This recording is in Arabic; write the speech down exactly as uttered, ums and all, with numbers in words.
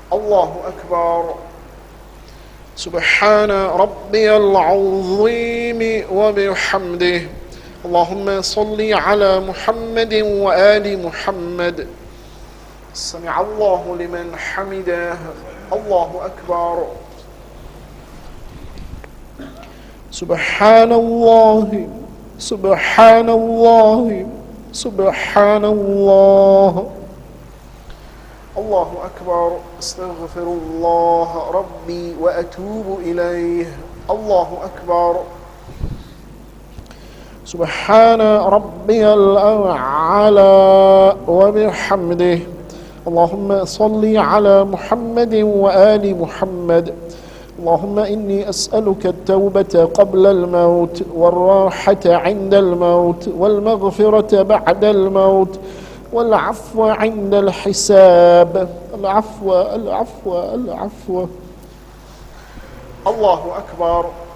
الله أكبر. سبحان ربي العظيم وبحمده. اللهم صل على محمد وآل محمد. سمع الله لمن حمده. الله أكبر. سبحان الله سبحان الله سبحان الله. الله أكبر. استغفر الله ربي وأتوب إليه. الله أكبر. سبحان ربي الأعلى وبحمده. اللهم صل على محمد وآل محمد. اللهم إني أسألك التوبة قبل الموت والراحة عند الموت والمغفرة بعد الموت والعفو عند الحساب. العفو العفو العفو. الله أكبر.